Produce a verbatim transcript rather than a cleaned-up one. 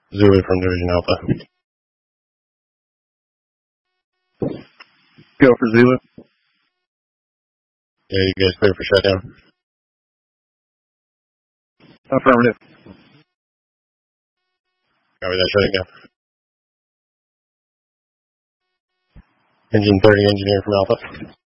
Zulu from Division Alpha. Go for Zulu. Yeah, you guys clear for shutdown? Affirmative. Copy that, shutting down. Engine thirty, engineer from Alpha.